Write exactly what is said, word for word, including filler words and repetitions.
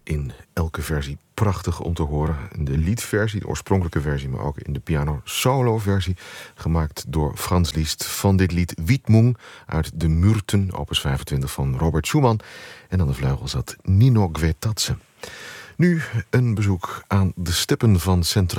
in elke versie prachtig om te horen. In de liedversie, de oorspronkelijke versie, maar ook in de piano-solo-versie. Gemaakt door Franz Liszt van dit lied Widmung uit de Myrten, opus vijfentwintig van Robert Schumann. En aan de vleugel zat Nino Gvetadze. Nu een bezoek aan de steppen van Centraal